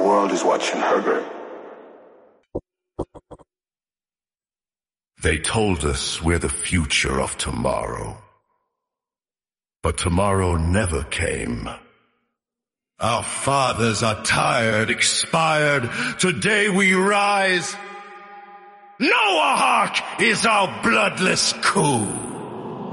world is watching, Herbert. They told us we're the future of tomorrow. But tomorrow never came. Our fathers are tired, expired. Today we rise. Noahawk is our bloodless coup.